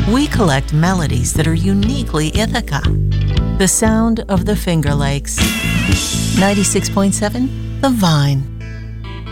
We collect melodies that are uniquely Ithaca. The sound of the Finger Lakes. 96.7 The Vine.